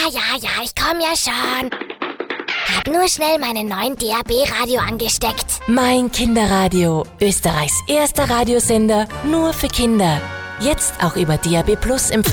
Ja, ich komm ja schon. Hab nur schnell meinen neuen DAB-Radio angesteckt. Mein Kinderradio, Österreichs erster Radiosender, nur für Kinder. Jetzt auch über DAB+ empfangen.